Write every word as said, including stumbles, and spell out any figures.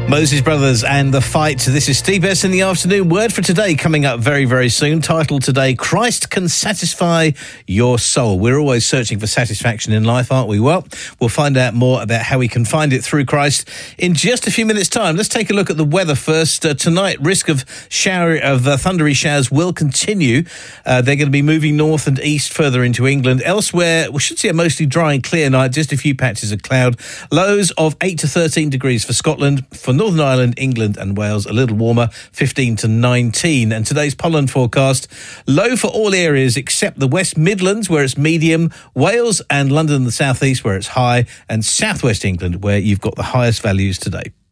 Moses Brothers and The Fight. This is Steve Best in the afternoon. Word for today coming up very, very soon. Title today, Christ Can Satisfy Your Soul. We're always searching for satisfaction in life, aren't we? Well, we'll find out more about how we can find it through Christ in just a few minutes' time. Let's take a look at the weather first. Uh, tonight, risk of shower of uh, thundery showers will continue. Uh, they're going to be moving north and east further into England. Elsewhere, we should see a mostly dry and clear night, just a few patches of cloud. Lows of eight to thirteen degrees for Scotland. For Northern Ireland, England and Wales, a little warmer, fifteen to nineteen. And today's pollen forecast, low for all areas except the West Midlands, where it's medium, Wales and London and the South East, where it's high, and southwest England, where you've got the highest values today.